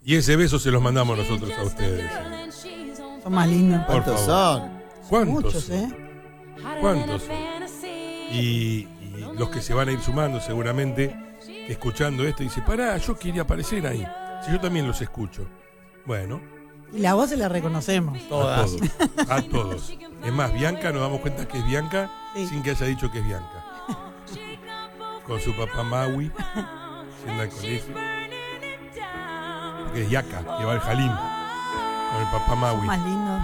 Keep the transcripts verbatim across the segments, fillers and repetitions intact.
Y ese beso se los mandamos nosotros a ustedes. Son más lindos. ¿Cuántos son? ¿Cuántos? Muchos, ¿eh? ¿Cuántos son? Y, y los que se van a ir sumando seguramente, escuchando esto, y dice, pará, yo quería aparecer ahí. Si yo también los escucho. Bueno. Y la voz se la reconocemos. Todas. A todos. A todos. Es más, Bianca, nos damos cuenta que es Bianca, sí, sin que haya dicho que es Bianca. Con su papá Maui, yendo al colegio. Porque es Yaca, que va al Jalín. Con el papá Maui. Más lindo.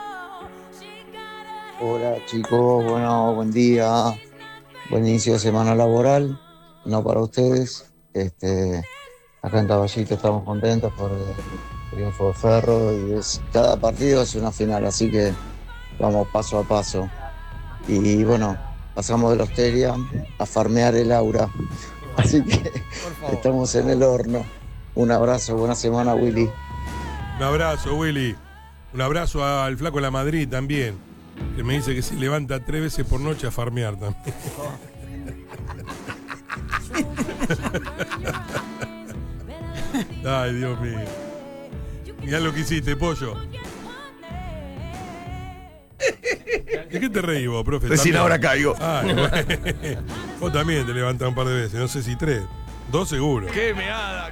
Hola chicos, bueno, buen día. Buen inicio de semana laboral. No para ustedes. Este, acá en Caballito estamos contentos por el triunfo de Ferro. Y es, cada partido es una final, así que vamos paso a paso. Y bueno, pasamos de la Hosteria a farmear el Aura. Así que estamos en el horno. Un abrazo, buena semana, Willy. Un abrazo, Willy. Un abrazo al flaco de la Madrid también, que me dice que se levanta tres veces por noche a farmear también. Ay, Dios mío. Mirá lo que hiciste, pollo. ¿De qué te reí vos, profe? Recién ahora caigo. Ay, bueno. Vos también te levantás un par de veces, no sé si tres. Dos seguro. ¡Qué meada!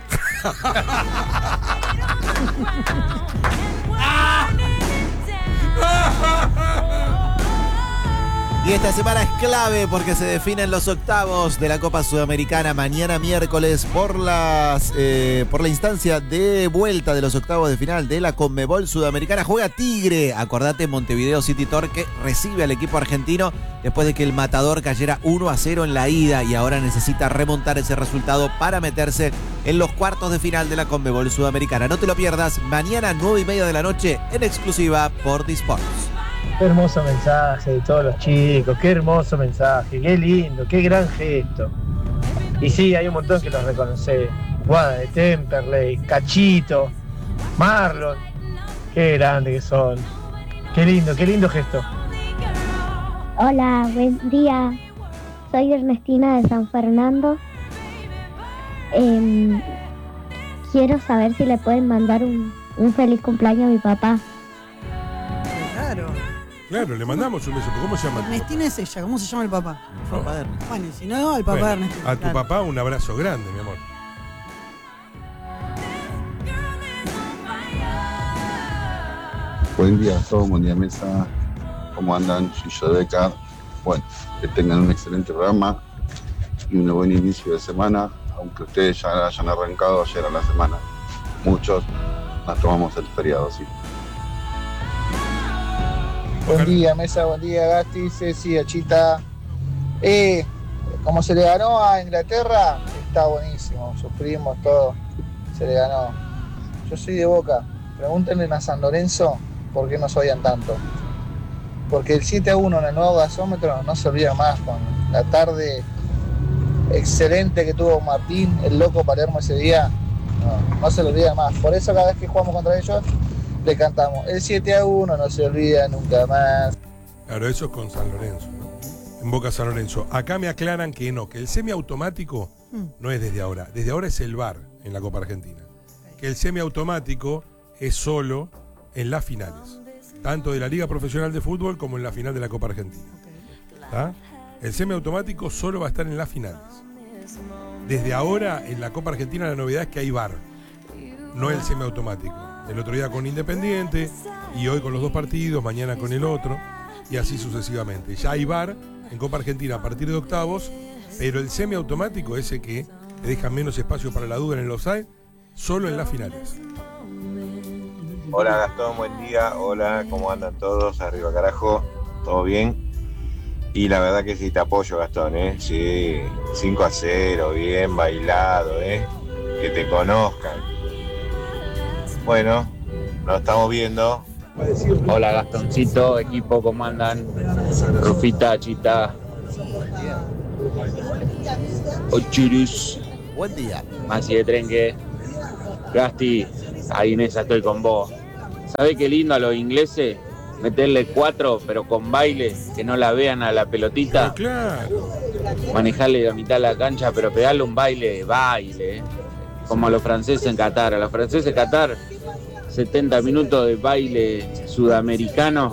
Y esta semana es clave porque se definen los octavos de la Copa Sudamericana mañana miércoles por las eh, por la instancia de vuelta de los octavos de final de la Conmebol Sudamericana. Juega Tigre, acordate, Montevideo City Torque recibe al equipo argentino después de que el Matador cayera uno a cero en la ida y ahora necesita remontar ese resultado para meterse en los cuartos de final de la Conmebol Sudamericana. No te lo pierdas, mañana nueve y media de la noche en exclusiva por Disports. Qué hermoso mensaje de todos los chicos, qué hermoso mensaje, qué lindo, qué gran gesto. Y sí, hay un montón que los reconoce. Guada de Temperley, Cachito, Marlon, qué grande que son. Qué lindo, qué lindo gesto. Hola, buen día. Soy Ernestina de San Fernando. Eh, quiero saber si le pueden mandar un, un feliz cumpleaños a mi papá. Claro. Claro, le mandamos un beso. ¿Cómo se llama? Ernestina es ella. ¿Cómo se llama el papá? Oh. Papá de Ernestina. Bueno, y si no, al papá Bueno, de Ernestina. a tu claro. papá un abrazo grande, mi amor. Buen día a todos, buen día mesa. ¿Cómo andan? Soy yo de acá. Bueno, que tengan un excelente programa y un buen inicio de semana, aunque ustedes ya hayan arrancado ayer a la semana. Muchos nos tomamos el feriado, sí. Buen día, mesa, buen día, Gasti, Ceci, Achita. Eh, como se le ganó a Inglaterra, está buenísimo, sufrimos todo, se le ganó. Yo soy de Boca, pregúntenle a San Lorenzo por qué nos odian tanto. Porque el siete a uno en el nuevo gasómetro no se olvida más, con la tarde excelente que tuvo Martín, el loco Palermo ese día, no, no se le olvida más. Por eso cada vez que jugamos contra ellos, le cantamos, el siete a uno no se olvida nunca más. Claro, eso es con San Lorenzo, ¿no? En Boca San Lorenzo. Acá me aclaran que no, que el semiautomático no es desde ahora. Desde ahora es el V A R en la Copa Argentina. Que el semiautomático es solo en las finales. Tanto de la Liga Profesional de Fútbol como en la final de la Copa Argentina. ¿Está? El semiautomático solo va a estar en las finales. Desde ahora, en la Copa Argentina, la novedad es que hay V A R. No el semiautomático. El otro día con Independiente, y hoy con los dos partidos, mañana con el otro, y así sucesivamente. Ya hay V A R en Copa Argentina a partir de octavos, pero el semiautomático, ese que te deja menos espacio para la duda en el offside, solo en las finales. Hola Gastón, buen día. Hola, ¿cómo andan todos? Arriba carajo, ¿todo bien? Y la verdad que sí te apoyo, Gastón, ¿eh? Sí, cinco a cero, bien bailado, ¿eh? Que te conozcan. Bueno, nos estamos viendo. Hola Gastoncito, equipo, ¿cómo andan? Rufita, Chita. Ochiris. Buen día. Masi de Trenque. Gasti, ahí en esa estoy con vos. ¿Sabés qué lindo a los ingleses? Meterle cuatro, pero con baile, que no la vean a la pelotita. Claro. Manejarle la mitad de la cancha, pero pegarle un baile de baile. como a los franceses en Qatar. A los franceses en Qatar, setenta minutos de baile sudamericano,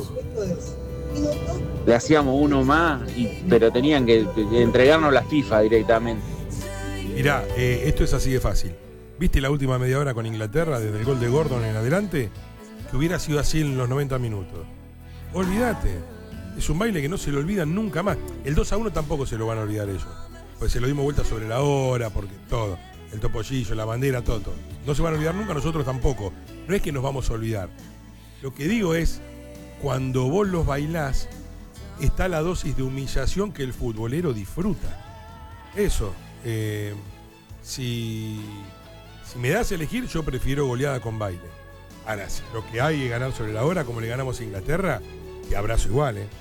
le hacíamos uno más, y, pero tenían que, que entregarnos la FIFA directamente. Mirá, eh, esto es así de fácil. ¿Viste la última media hora con Inglaterra, desde el gol de Gordon en adelante? Que hubiera sido así en los noventa minutos. Olvídate. Es un baile que no se lo olvidan nunca más. El dos a uno tampoco se lo van a olvidar ellos. Pues se lo dimos vuelta sobre la hora, porque todo. El topollillo, la bandera, todo, todo. No se van a olvidar nunca, nosotros tampoco. No es que nos vamos a olvidar. Lo que digo es, cuando vos los bailás, está la dosis de humillación que el futbolero disfruta. Eso. Eh, si, si me das a elegir, yo prefiero goleada con baile. Ahora, si lo que hay es ganar sobre la hora, como le ganamos a Inglaterra, te abrazo igual, ¿eh?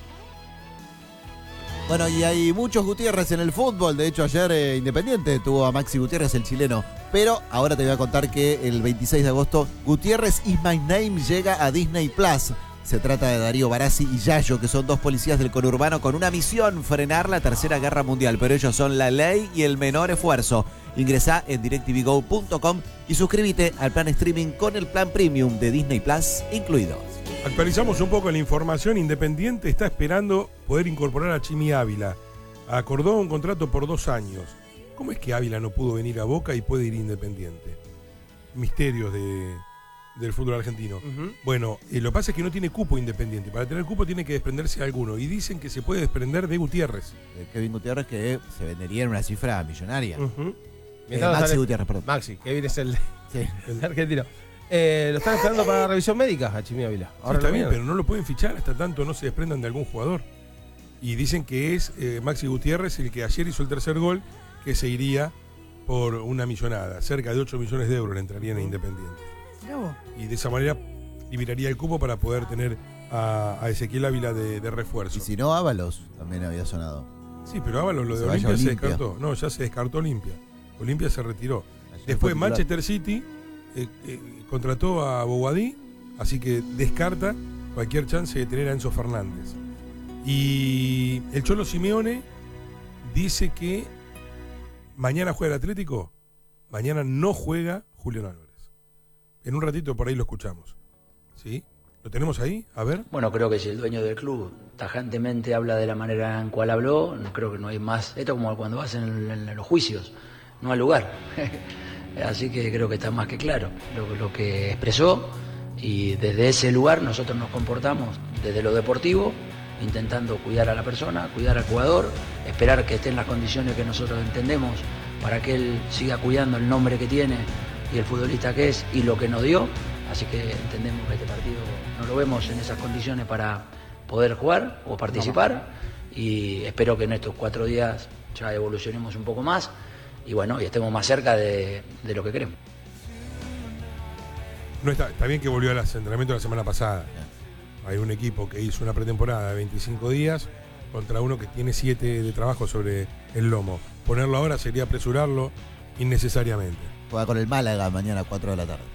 Bueno, y hay muchos Gutiérrez en el fútbol. De hecho, ayer eh, Independiente tuvo a Maxi Gutiérrez, el chileno. Pero ahora te voy a contar que el veintiséis de agosto, Gutiérrez Is My Name llega a Disney Plus. Se trata de Darío Barassi y Yayo, que son dos policías del conurbano con una misión: frenar la Tercera Guerra Mundial. Pero ellos son la ley y el menor esfuerzo. Ingresá en directv go punto com y suscríbete al plan streaming con el plan premium de Disney Plus incluido. Actualizamos un poco la información. Independiente está esperando poder incorporar a Chimi Ávila. Acordó un contrato por dos años. ¿Cómo es que Ávila no pudo venir a Boca y puede ir Independiente? Misterios de, del fútbol argentino. Uh-huh. Bueno, eh, lo que pasa es que no tiene cupo Independiente. Para tener cupo tiene que desprenderse de alguno. Y dicen que se puede desprender de Gutiérrez. De Kevin Gutiérrez, que se vendería en una cifra millonaria. Uh-huh. Eh, Maxi sale... Gutiérrez, perdón. Maxi, Kevin es el, sí. el argentino. Eh, lo están esperando para revisión médica a Chimi Ávila. Sí, está bien, pero no lo pueden fichar hasta tanto no se desprendan de algún jugador. Y dicen que es eh, Maxi Gutiérrez el que ayer hizo el tercer gol, que se iría por una millonada. Cerca de ocho millones de euros le entrarían a Independiente. Bravo. Y de esa manera liberaría el cupo para poder tener a, a Ezequiel Ávila de, de refuerzo. Y si no, Ábalos también había sonado. Sí, pero Ábalos lo de se Olimpia se descartó. No, ya se descartó Olimpia. Olimpia se retiró. Ayer Después Manchester City eh, eh, contrató a Boguadí, así que descarta cualquier chance de tener a Enzo Fernández. Y el Cholo Simeone dice que mañana juega el Atlético, mañana no juega Julián Álvarez. En un ratito por ahí lo escuchamos. ¿Sí? ¿Lo tenemos ahí? A ver. Bueno, creo que si el dueño del club tajantemente habla de la manera en cual habló, no creo que no hay más. Esto es como cuando vas en, en, en los juicios, no hay lugar. Así que creo que está más que claro lo, lo que expresó, y desde ese lugar nosotros nos comportamos desde lo deportivo, intentando cuidar a la persona, cuidar al jugador, esperar que esté en las condiciones que nosotros entendemos para que él siga cuidando el nombre que tiene y el futbolista que es y lo que nos dio. Así que entendemos que este partido no lo vemos en esas condiciones para poder jugar o participar, y espero que en estos cuatro días ya evolucionemos un poco más y bueno, y estemos más cerca de, de lo que queremos. No está, está bien que volvió al entrenamiento la semana pasada. Hay un equipo que hizo una pretemporada de veinticinco días contra uno que tiene siete de trabajo sobre el lomo. Ponerlo ahora sería apresurarlo innecesariamente. Juega con el Málaga mañana a cuatro de la tarde.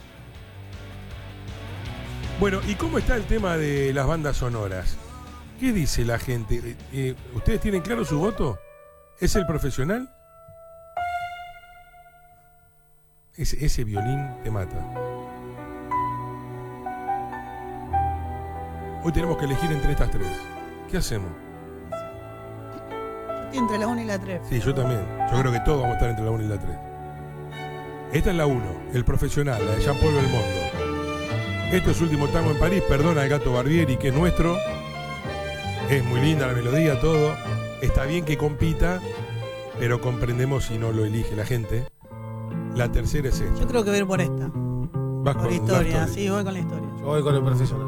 Bueno, ¿y cómo está el tema de las bandas sonoras? ¿Qué dice la gente? Eh, eh, ¿Ustedes tienen claro su voto? ¿Es el profesional? Ese, ese violín te mata. Hoy tenemos que elegir entre estas tres. ¿Qué hacemos? Estoy entre la uno y la tres. Sí, yo también. Yo creo que todos vamos a estar entre la uno y la tres. Esta es la uno, el profesional, la de Jean-Paul Belmondo. Esto es Último Tango en París, perdona al Gato Barbieri, que es nuestro. Es muy linda la melodía, todo. Está bien que compita, pero comprendemos si no lo elige la gente. La tercera es esta. Yo creo que voy a ir por esta. Vas por con historia, la sí, voy con la historia. Yo voy con el profesional.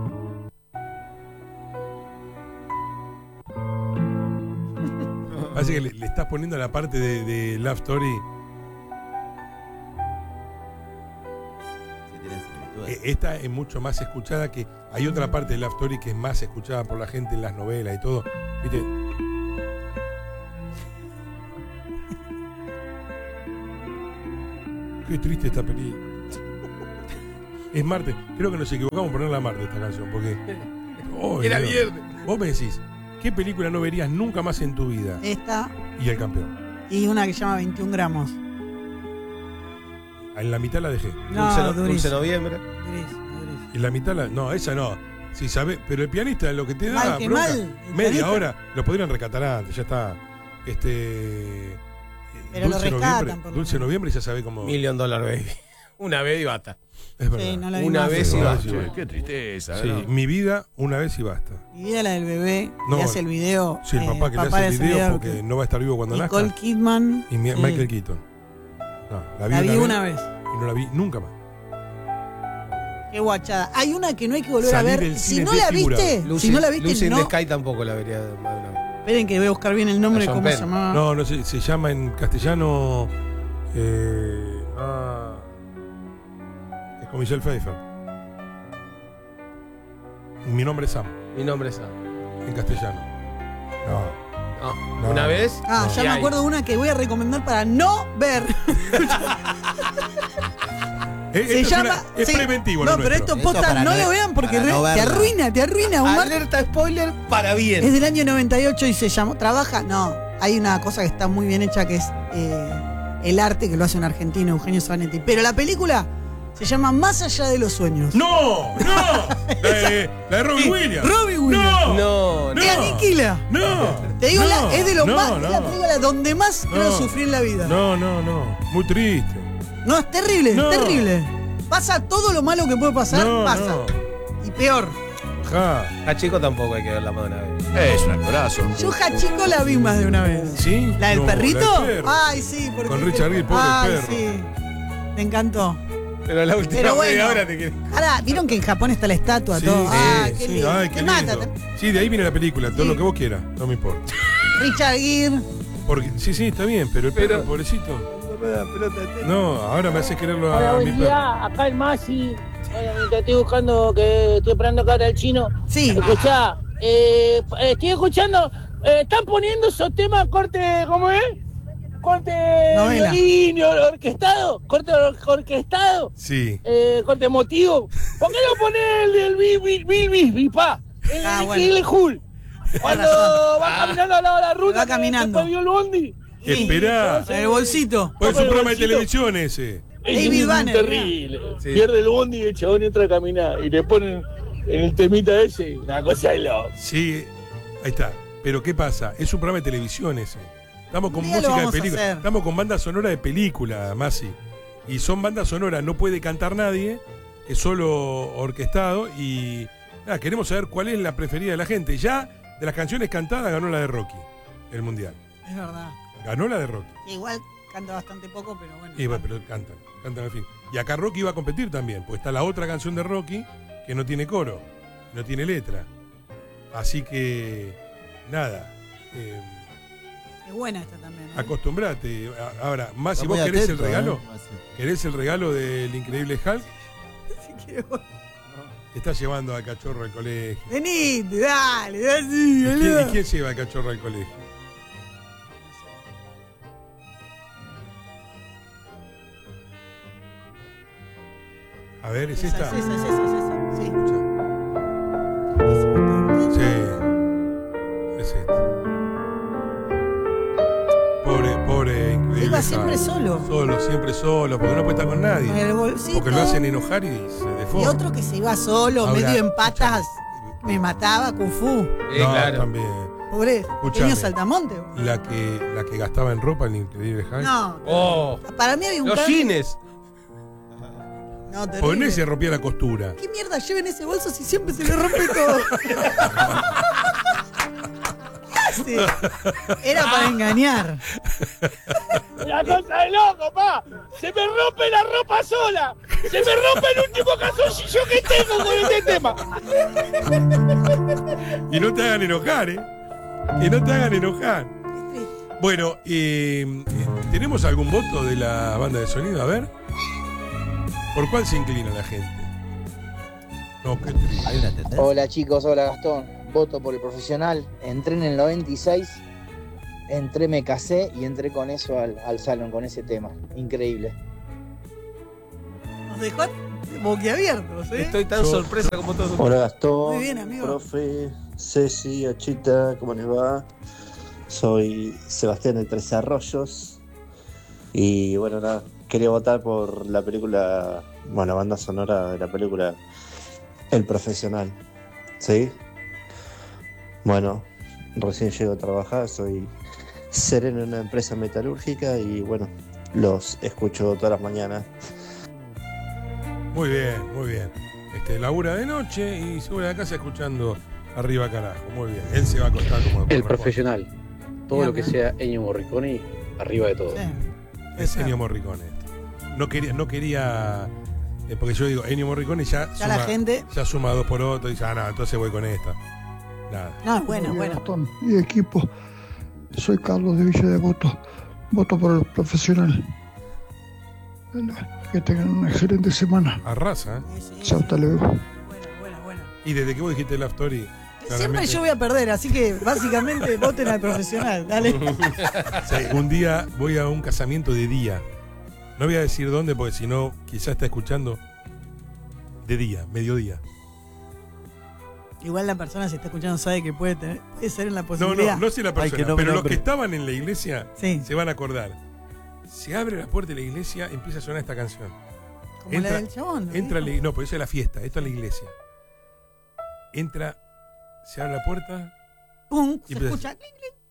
Así que le, le estás poniendo la parte de, de Love Story. Esta es mucho más escuchada que... Hay otra parte de Love Story que es más escuchada por la gente en las novelas y todo. ¿Viste? Qué triste esta película. Es martes. Creo que nos equivocamos en ponerla martes esta canción, porque... Oh, Era Dios. viernes. Vos me decís, ¿qué película no verías nunca más en tu vida? Esta Y El Campeón. y una que se llama veintiún gramos. En la mitad la dejé. No, Dulce, no- durísimo. Dulce Noviembre. Durísimo, durísimo. Y la mitad la. No, esa no. Si sabe, pero el pianista lo que te da. Mal que bronca, mal, el media pianista. hora. Lo podrían rescatar antes, ya está. Este. Pero lo Dulce rescatan, Noviembre. por lo Dulce Noviembre ya sabe cómo. Million Dollar Baby. Una vez y basta. Es verdad. Sí, no la vi Una más. vez y Una basta. vez y basta. Qué tristeza, Sí, ¿no? mi vida una vez y basta. Mi vida la del bebé, No, que hace el video. Sí, el eh, papá que le hace el video porque no va a estar vivo cuando Nicole nazca. Kidman. Y mi- sí. Michael Keaton. No, la vi, La vi una, una vez, vez. y no la vi nunca más. Qué guachada. Hay una que no hay que volver Salir a ver. del Si cine no la desfigurado. viste, Lucy, si no la viste, Lucy in no. the Sky tampoco la vería de más de una vez. Esperen que voy a buscar bien el nombre, Sean cómo Penn. se llamaba. No, no sé, se llama en castellano. Eh, ah, es con Michelle Pfeiffer. Mi nombre es Sam, Mi nombre es Sam. en castellano. No. No. No. ¿Una vez? Ah, No. ya Y me ahí. acuerdo de una que voy a recomendar para no ver. Eh, Se esto llama. es, una- es sí. preventivo. No, lo pero nuestro. esto posta, para no no- lo vean porque para no re- te verla. arruina, te arruina. Un mar- Alerta spoiler para bien. Es del año noventa y ocho y se llama. ¿Trabaja? No. Hay una cosa que está muy bien hecha que es eh, el arte, que lo hace un argentino, Eugenio Zanetti. Pero la película se llama Más allá de los sueños. ¡No! ¡No! La de, la de Robbie Sí, Williams. Robbie Williams. ¡No! No, no. Te aniquila. ¡No! Te digo, no, la- es de lo no, más. no. Es la película donde más No. creo sufrí en la vida. No, No, no, no. Muy triste. es terrible, No. es terrible. Pasa todo lo malo que puede pasar, No, pasa. no. Y peor. Ja. A chico tampoco hay que verla más de una vez. Es un actorazo. Yo Hachiko la vi más de una vez. ¿Sí? ¿La del No, perrito? la del perro. Ay, sí, porque. Con Richard Gere, pobre Ay, perro. sí. Me encantó. Pero la última Pero bueno. media hora te quiere. Ahora, ¿vieron que en Japón está la estatua? Sí, todo? sí, Ay, qué sí. lindo. Ay, Te qué mata. lindo. te- Sí, de ahí viene la película. Todo Sí. lo que vos quieras. No me importa. Richard Gere. Porque, sí, sí, está bien, pero el Pero- perro, pobrecito. No, ahora me hace quererlo a, Hola, a mi buen perro. día. Acá el Masi. Bueno, mientras estoy buscando, que estoy esperando acá al chino. Sí. Escuchá, eh, eh, estoy escuchando. eh, están poniendo esos temas corte, ¿cómo es? Corte Novela. violín, or- orquestado. Corte or- orquestado. Sí. Eh, corte emotivo. ¿Por qué no pones el del Bill Bill Bill Bill Bill, pa? El Ah, de bueno. Increíble Hulk. Cuando razón. va caminando al lado de la ruta. Va que caminando. se perdió el bondi. Y- Esperá. En el bolsito. Pues es un el programa de bolsito. televisión ese. David Es Banner, terrible. Sí. Pierde el bondi y el chabón entra a caminar. Y le ponen en el temita ese una cosa de loco. Sí, ahí está. Pero ¿qué pasa? Es un programa de televisión ese. Estamos con Un día lo música de vamos a película. hacer. Estamos con banda sonora de película, Masi. Y son bandas sonoras, no puede cantar nadie, es solo orquestado. Y nada, queremos saber cuál es la preferida de la gente. Ya de las canciones cantadas ganó la de Rocky, el mundial. Es verdad. Ganó la de Rocky. Igual canta bastante poco, pero bueno. Y bueno, pero cantan, cantan al fin. Y acá Rocky iba a competir también, pues está la otra canción de Rocky que no tiene coro, no tiene letra. Así que, nada, eh, Es buena esta también. ¿eh? acostumbrate. A- Ahora, más si Está vos muy querés atento, el regalo, ¿eh? Masi. querés el regalo del increíble Hulk, Si quiero- te estás llevando al cachorro al colegio. Venite, dale, dale, ¿Y quién, boludo. y quién lleva al cachorro al colegio? A ver, ¿es Esa, esta? es esa, es esa, es esa. Sí. Sí, es esta. Pobre, pobre, increíble. Iba siempre Hulk. solo. Solo, siempre solo, porque no puede estar con nadie. En el bolsito. Porque lo hacen enojar y se Y deforma. otro que se iba solo, Ahora, medio en patas. Me mataba Kung Fu. Eh, No, claro. también. Pobre, Escuchame. pequeño saltamonte. boludo. La que, la que gastaba en ropa el increíble Hulk. No, Oh, para mí había un los cambio- jeans. No, Porque terrible. en ese rompía la costura. ¿Qué mierda lleva en ese bolso si siempre se le rompe todo? ¿Qué hace? Era para engañar. La cosa de loco, pa. Se me rompe la ropa sola. Se me rompe el último calzoncillo que tengo con este tema. Y no te hagan enojar, ¿eh? Que no te hagan enojar. Bueno, eh, eh, ¿tenemos algún voto de la banda de sonido? A ver. ¿Por cuál se inclina la gente? No, qué triste. Hay una tendencia. Hola chicos, hola Gastón. Voto por el profesional. Entré en el noventa y seis, entré, me casé y entré con eso al, al salón, con ese tema. Increíble. Nos dejó boquiabiertos, ¿eh? Estoy tan Yo- sorpresa como todos. Hola Gastón, Muy bien, amigo. profe, Ceci, Achita, ¿cómo les va? Soy Sebastián de Tres Arroyos y bueno, nada, quería votar por la película, bueno, la banda sonora de la película El Profesional. ¿Sí? Bueno, recién llego a trabajar, soy sereno en una empresa metalúrgica y bueno, los escucho todas las mañanas. Muy bien, muy bien. Este, labura de noche y se vuelve a casa escuchando Arriba Carajo. Muy bien. Él se va a acostar como El Profesional. Todo lo que sea Ennio Morricone, arriba de todo. Sí. Es Ennio Morricone. No quería, no quería eh, porque yo digo, Ennio Morricone ya, Ya suma, la gente- ya suma dos por otro y dice, ah, no, entonces voy con esta. Nada. No, bueno, bueno. Gastón y equipo, soy Carlos de Villa Devoto, voto por El Profesional. Bueno, que tengan una excelente semana. Arrasa, ¿eh? Chao, hasta luego. Y desde que vos dijiste Love Story. Siempre claramente- yo voy a perder, así que básicamente voten al profesional. Dale. Sí, un día voy a un casamiento de día. No voy a decir dónde porque si no, quizás está escuchando. De día, mediodía. Igual la persona, si está escuchando, sabe que puede, tener, puede ser en la No, posibilidad. no, no sé la persona, que no me pero los nombre. que estaban en la iglesia Sí. se van a acordar. Se abre la puerta de la iglesia, empieza a sonar esta canción. Como la del chabón, ¿no? Entra, la- no, pero eso es la fiesta, esto es la iglesia. Entra, se abre la puerta. Pum, y se empieza- escucha.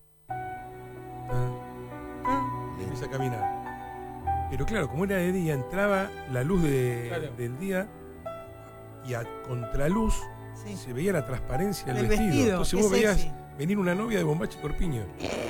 y empieza a caminar. Pero claro, como era de día, entraba la luz de- Claro. del día y a contraluz Sí. se veía la transparencia del El vestido. vestido, Entonces qué vos veías sexy. venir una novia de Bombacha y Corpiño.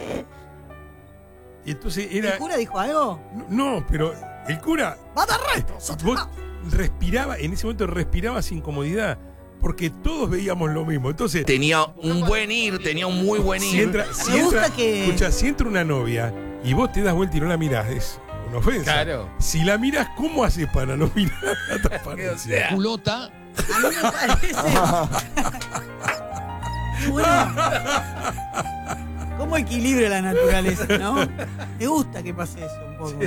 Y entonces era. ¿El cura dijo algo? No, pero el cura. ¡Va a dar reto! Vos respiraba, en ese momento respirabas incomodidad. Porque todos veíamos lo mismo. Entonces. Tenía un buen ir, tenía un muy buen ir. Si entra, si Me gusta entra- que- escucha, si entra una novia y vos te das vuelta y no la mirás, es una ofensa. Claro. Si la mirás, ¿cómo haces para no mirar la transparencia? Culota. A mí me parece. Qué bueno. ¿Cómo equilibra la naturaleza, no? Me gusta que pase eso un poco.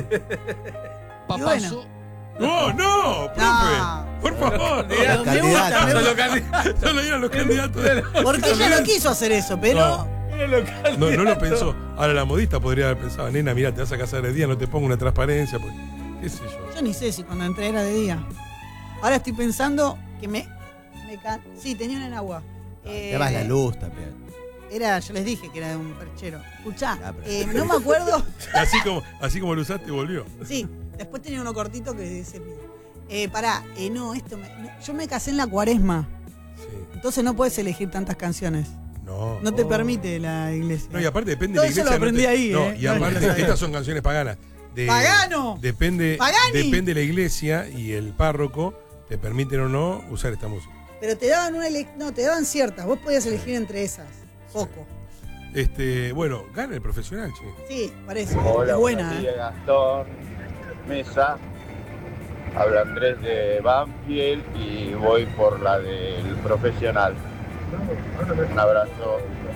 Papazo. No, no, profe. No. Por favor. Pero me gusta, me Solo gusta. candidatos. Solo eran los candidatos. Porque ella no quiso hacer eso, pero. No, no lo pensó. Ahora la modista podría haber pensado, nena, mira, te vas a casar de día, no te pongo una transparencia. Pues, qué sé yo. Yo ni sé si cuando entré era de día. Ahora estoy pensando que me. me can- Sí, tenía una en agua. Eh, Además la luz también. Era, yo les dije que era de un perchero. Escuchá, Ah, pero- eh, no me acuerdo. Así como, así como lo usaste, volvió. Sí, después tenía uno cortito que dice. Eh, pará, eh, no, esto me- no, yo me casé en la cuaresma. Sí. Entonces no puedes elegir tantas canciones. No. No te permite la iglesia. No, y aparte depende Todo de la eso iglesia. lo aprendí no te- ahí, no, ¿eh? y No, aparte, no lo sabía. estas son canciones paganas. De- ¡Pagano! Depende, ¡Pagani! depende de la iglesia y el párroco te permiten o no usar esta música. Pero te daban una ele- no, te daban ciertas. Vos podías elegir entre esas. Poco. Este, bueno, gana el profesional, che. Sí, parece. Hola, es buena, buenos ¿eh? días, Gastón, Mesa. Habla Andrés de Banfield y voy por la del profesional. Un abrazo.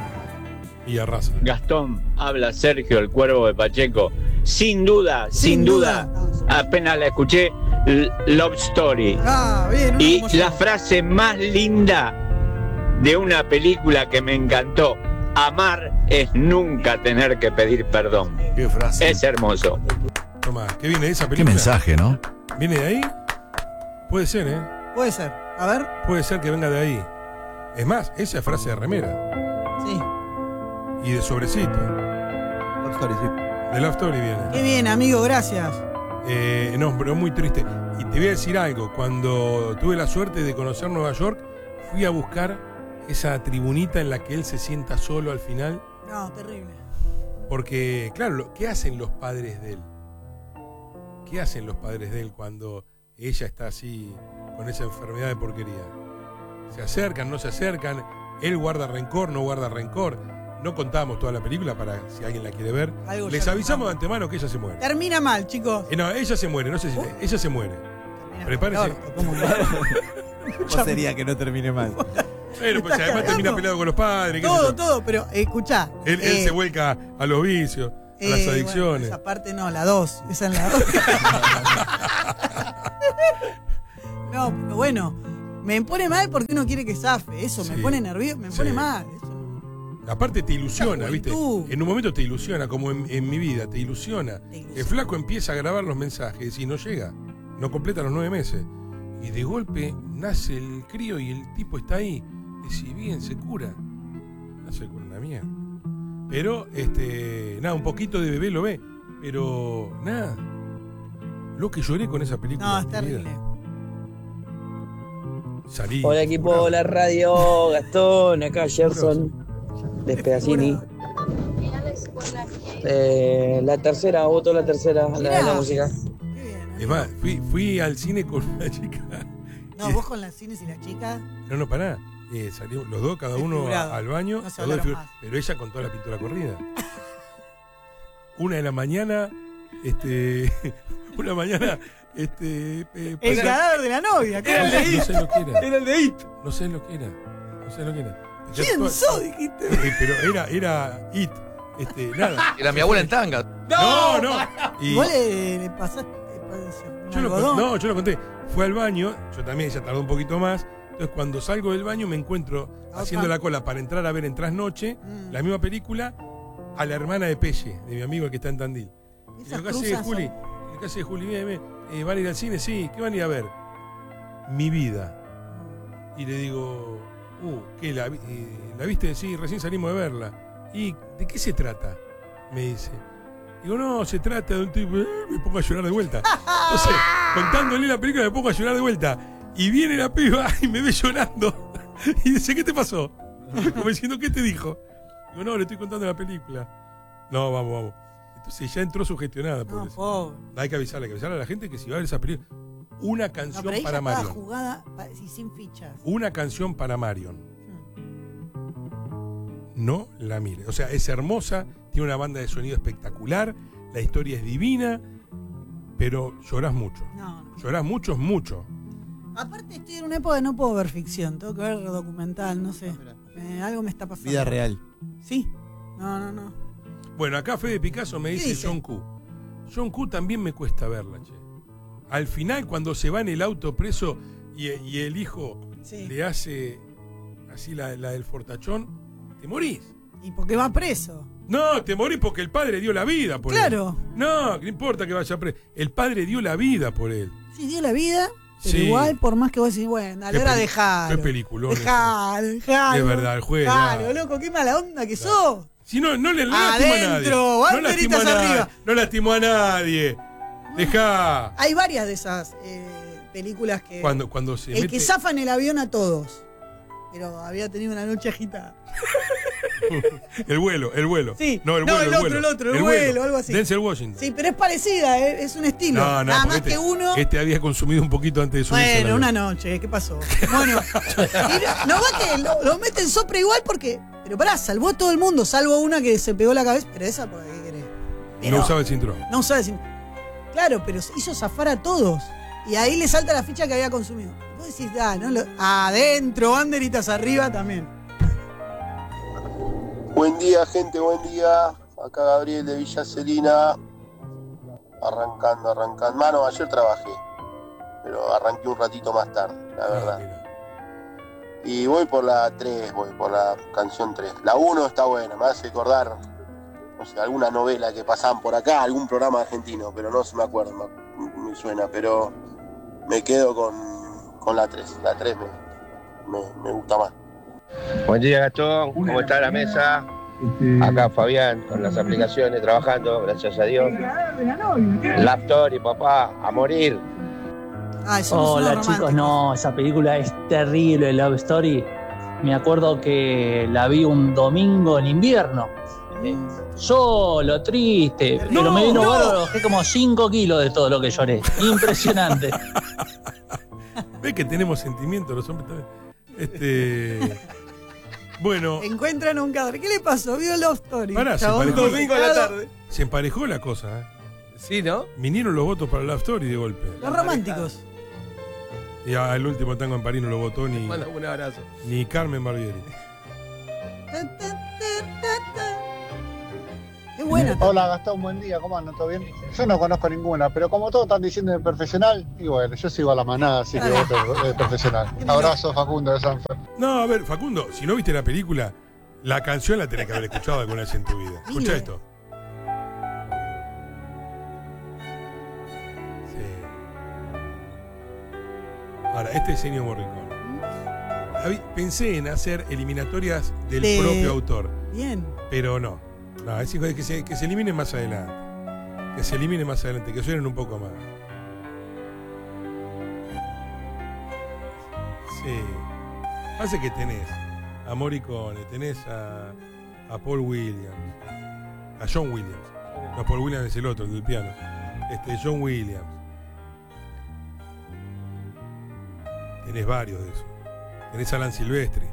Y arrasa. Gastón, habla Sergio, el cuervo de Pacheco. Sin duda, sin, Sin duda, duda. apenas la escuché, L- Love Story. Ah, bien. uno Y como yo. la frase más linda de una película que me encantó, amar es nunca tener que pedir perdón. Qué frase. Es hermoso. Toma, ¿qué viene de esa Qué película? mensaje, ¿no? ¿Viene de ahí? Puede ser, ¿eh? Puede ser. A ver. Puede ser que venga de ahí. Es más, esa es frase de remera. Sí. Y de sobrecito. Love Story, sí. De Love Story viene. Qué bien, amigo, gracias. Eh, no, pero muy triste. Y te voy a decir algo. Cuando tuve la suerte de conocer Nueva York, fui a buscar esa tribunita en la que él se sienta solo al final. No, terrible. Porque, claro, lo- ¿qué hacen los padres de él? ¿Qué hacen los padres de él cuando ella está así con esa enfermedad de porquería? ¿Se acercan, no se acercan? ¿Él guarda rencor, no guarda rencor? No contamos toda la película para si alguien la quiere ver. Algo Les ya avisamos de antemano que ella se muere. Termina mal, chicos. Eh, no, ella se muere, no sé si. Ella se muere. Prepárese. ¿Cómo? ¿Cómo sería que no termine mal? Bueno, pues además termina peleado con los padres. qué sé Todo, yo. todo, pero eh, escuchá. Él, él eh, se vuelca a los vicios, a eh, las bueno, adicciones. esa parte no, la dos. Esa es la dos. No, pero bueno. Me pone mal porque uno quiere que zafe. Eso, me Sí. pone nervioso, me Sí. pone mal. Eso. Aparte te ilusiona, La ¿viste? juventud. En un momento te ilusiona, como en, en mi vida, te ilusiona. Te ilusiona. El flaco empieza a grabar los mensajes y no llega, no completa los nueve meses. Y de golpe nace el crío y el tipo está ahí. Y si bien se cura, no se cura una mierda. Pero, este, nada, un poquito de bebé lo ve. Pero, nada. Lo que lloré con esa película. No, en es mi terrible. vida. Salí. Hola equipo, curado. hola radio, Gastón, acá Gerson, de Spedacini. Eh, la tercera, voto la tercera, la de la música. Es más, fui, fui al cine con una chica. No, vos con las cines y la chica. No, no, pará. Eh, salimos los dos, cada uno Desfigurado. a- al baño. No se los dos hablaron desfigur- más. Pero ella con toda la pintura corrida. Una de la mañana, este. Una mañana, este. eh, El pasé- cadáver de la novia. No sé- ¿qué? no sé lo que era. Era el de It. No sé lo que era. No sé lo que era. ¿Quién Yo- sos? Dijiste. Eh, pero era, era It. Este, nada. Era mi abuela en tanga. No, no. Y Igual le, le pasaste. un yo lo algodón. conté, no, yo lo conté. Fue al baño, yo también, ella tardó un poquito más. Entonces, cuando salgo del baño, me encuentro haciendo la cola para entrar a ver en Trasnoche, Mm. la misma película, a la hermana de Pelle, de mi amigo el que está en Tandil. Y Esas digo, ¿qué hace cruzas Juli? ¿Qué hace Juli? Bien, bien. Eh, ¿Van a ir al cine? Sí. ¿Qué van a ir a ver? Mi vida. Y le digo, uh, ¿qué? ¿La, vi- eh, ¿la viste? Sí, recién salimos de verla. ¿Y de qué se trata? Me dice. Digo, no, se trata de un tipo. eh, Me pongo a llorar de vuelta. Entonces, contándole la película, me pongo a llorar de vuelta. Y viene la piba y me ve llorando. Y dice, ¿qué te pasó? Como diciendo, ¿qué te dijo? Digo, no, le estoy contando la película. No, vamos, vamos. Entonces ya entró sugestionada. No, pobrecita. pobre. Hay que avisarle, hay que avisarle a la gente que si va a ver esa película. Una No, canción pero ella para estaba Marion. jugada pa- y sin fichas. Una canción para Marion. No la mire. O sea, es hermosa, tiene una banda de sonido espectacular, la historia es divina, pero llorás mucho. No, no. Llorás mucho, es mucho. Aparte estoy en una época que no puedo ver ficción, tengo que ver documental, no sé. Eh, algo me está pasando. Vida real. Sí. No, no, no. Bueno, acá Fede Picasso me dice, dice? John Q. John Q también me cuesta verla, che. Al final, cuando se va en el auto preso y, y el hijo Sí. le hace así la, la del fortachón, te morís. Y porque va preso. No, te morís porque el padre dio la vida por Claro. él. No, no importa que vaya preso. El padre dio la vida por él. Sí, dio la vida, pero Sí. igual, por más que vos decís, bueno, dale, Qué ahora peli- dejalo. qué peliculón ese. Dejalo, dejalo. Es verdad, el juez, Dejalo, nada. loco, qué mala onda que sos. Si no, no le no lastimó a nadie. Adentro, No banderitas lastimó a nadie. arriba. No lastimó a nadie. Dejá. Hay varias de esas eh, películas que. Cuando, cuando se el mete- que zafa en el avión a todos. Pero había tenido una noche agitada. El vuelo, el vuelo. Sí. No, el No, vuelo, el otro, el otro, el vuelo, algo así. Denzel Washington. Sí, pero es parecida, eh, es un estilo. No, no, Nada porque más este, que uno. este había consumido un poquito antes de subirse al Bueno, avión. una noche, ¿qué pasó? Bueno, y no, no va que lo, lo meten sopra igual porque. Pero pará, salvó a todo el mundo, salvo una que se pegó la cabeza. Pero esa, ¿por qué querés? Y no usaba el cinturón. No usaba el cinturón. Claro, pero hizo zafar a todos. Y ahí le salta la ficha que había consumido. Vos decís, ah, no lo- adentro, banderitas arriba también. Buen día, gente, buen día. Acá Gabriel de Villa Celina. Arrancando, arrancando. Mano, ayer trabajé, pero arranqué un ratito más tarde, la verdad. Y voy por la tres, voy por la canción tres. La uno está buena, me hace acordar, no sé, alguna novela que pasaban por acá, algún programa argentino, pero no se me acuerda, me, me suena, pero me quedo con, con la tres. La tres me, me, me gusta más. Buen día Gastón, ¿cómo está la mesa? Acá Fabián con las aplicaciones trabajando, gracias a Dios. Love Story, papá, a morir. Ah, eso Hola chicos, no, esa película es terrible, Love Story. Me acuerdo que la vi un domingo en invierno. Eh, solo, triste, pero No, me vino no. bárbaro, bajé como cinco kilos de todo lo que lloré. Impresionante. ¿Ves que tenemos sentimientos los hombres también? Este. Bueno. Encuentran un cadáver. ¿Qué le pasó? Vio Love Story. Pará, se Chabón, emparejó. domingo a la tarde. Se emparejó la cosa, ¿eh? Sí, ¿no? Vinieron los votos para Love Story de golpe. Los románticos. Y al último tango en París no lo votó ni, Manda un abrazo. ni Carmen Barbieri. Qué buena. Hola Gastón, buen día, ¿cómo andan? ¿Todo bien? Yo no conozco ninguna, pero como todos están diciendo de profesional, y bueno, yo sigo a la manada, así que voto de profesional. Abrazo Facundo de Sanfer. No, a ver, Facundo, si no viste la película, La canción la tenés que haber escuchado alguna vez en tu vida. Escucha Mire. esto. Sí. Ahora, este es Ennio Morricone. Habí- Pensé en hacer eliminatorias del De- propio autor, Bien. pero no. No, es hijo de que se, que se eliminen más adelante. Que se eliminen más adelante, que suenen un poco más. Sí. Pasa que tenés a Morricone, tenés a, a Paul Williams, a John Williams. No, Paul Williams es el otro, el del piano. Este, John Williams. Tenés varios de esos. Tenés a Alan Silvestri.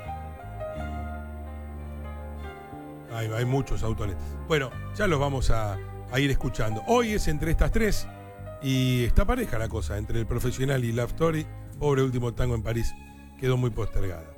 Hay, hay muchos autores. Bueno, ya los vamos a, a ir escuchando. Hoy es entre estas tres y está pareja la cosa, entre El Profesional y Love Story. Pobre Último Tango en París, quedó muy postergada.